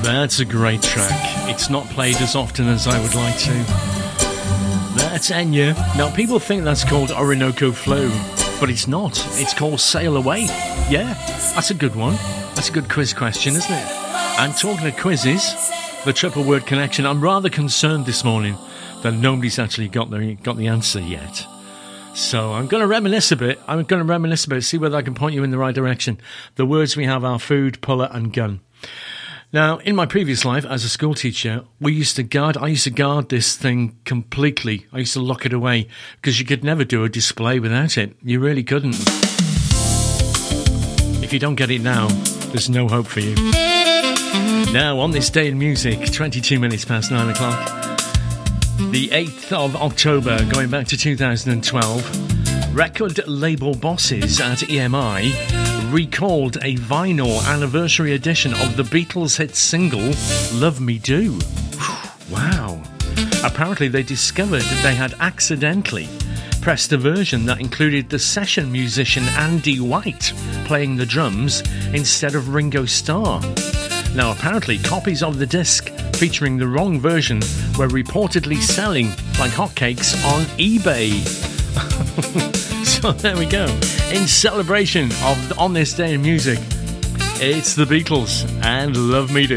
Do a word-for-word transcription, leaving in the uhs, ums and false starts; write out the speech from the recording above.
That's a great track. It's not played as often as I would like to. That's Enya. Now, people think that's called Orinoco Flow, but it's not. It's called Sail Away. Yeah, that's a good one. That's a good quiz question, isn't it? And talking of quizzes, the triple word connection, I'm rather concerned this morning that nobody's actually got the, got the answer yet. So I'm going to reminisce a bit. I'm going to reminisce a bit, see whether I can point you in the right direction. The words we have are food, puller and gun. Now, in my previous life as a school teacher, we used to guard, I used to guard this thing completely. I used to lock it away because you could never do a display without it. You really couldn't. If you don't get it now, there's no hope for you. Now, on this day in music, twenty-two minutes past nine o'clock, the eighth of October, going back to two thousand twelve, record label bosses at E M I recalled a vinyl anniversary edition of the Beatles' hit single Love Me Do. Wow. Apparently they discovered that they had accidentally pressed a version that included the session musician Andy White playing the drums instead of Ringo Starr. Now apparently copies of the disc featuring the wrong version were reportedly selling like hotcakes on eBay. So there we go. In celebration of On This Day in Music, it's the Beatles and Love Me Do.